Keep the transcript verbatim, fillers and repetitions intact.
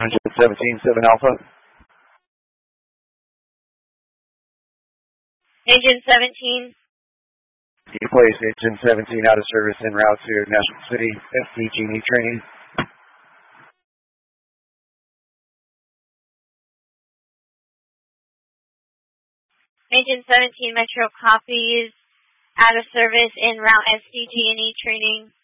Engine seventeen, seven Alpha. Engine seventeen. You place Engine seventeen out of service en route to National City, S D G and E training. Engine seventeen Metro copies out of service en route S D G and E training.